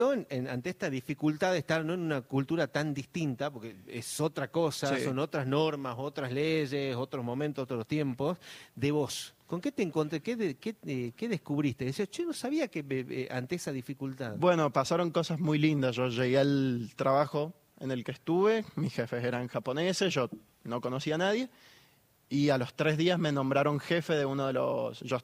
ante esta dificultad de estar no en una cultura tan distinta, porque es otra cosa, Sí. son otras normas, otras leyes, otros momentos, otros tiempos, de vos. ¿Con qué te encontré? ¿Qué descubriste? Decías, yo no sabía que ante esa dificultad. Bueno, pasaron cosas muy lindas. Yo llegué al trabajo en el que estuve, mis jefes eran japoneses, yo no conocía a nadie, y a los 3 días me nombraron jefe de uno de los... Yo